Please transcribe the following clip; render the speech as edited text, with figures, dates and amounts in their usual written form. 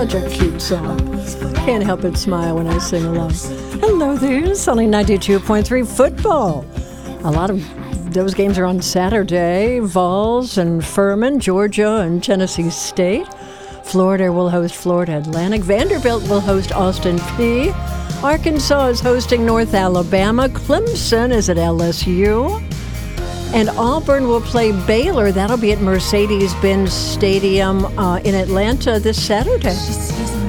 Such a cute song. Can't help but smile when I sing along. Hello there, Sunny 92.3 football. A lot of those games are on Saturday. Vols and Furman, Georgia and Tennessee State. Florida will host Florida Atlantic. Vanderbilt will host Austin Peay. Arkansas is hosting North Alabama. Clemson is at LSU. And Auburn will play Baylor. That'll be at Mercedes-Benz Stadium in Atlanta this Saturday.